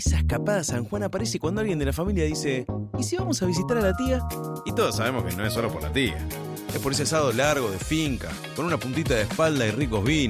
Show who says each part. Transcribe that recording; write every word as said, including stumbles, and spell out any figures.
Speaker 1: esa escapada a San Juan aparece cuando alguien de la familia dice: ¿y si vamos a visitar a la tía?
Speaker 2: Y todos sabemos que no es solo por la tía.
Speaker 1: Es por ese asado largo de finca, con una puntita de espalda y ricos vinos.